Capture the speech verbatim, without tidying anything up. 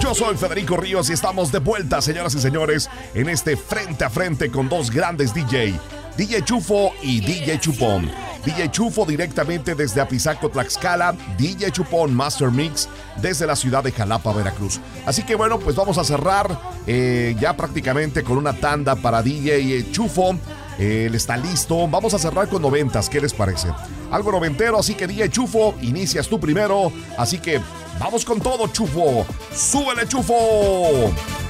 Yo soy Federico Ríos y estamos de vuelta, señoras y señores, en este frente a frente con dos grandes D J, D J Chufo y D J Chupón. D J Chufo directamente desde Apizaco, Tlaxcala, D J Chupón Master Mix desde la ciudad de Jalapa, Veracruz. Así que bueno, pues vamos a cerrar eh, ya prácticamente con una tanda para D J Chufo. Eh, él está listo. Vamos a cerrar con noventas, ¿qué les parece? Algo noventero, así que D J Chufo, inicias tú primero. Así que vamos con todo, Chufo. ¡Súbele, Chufo!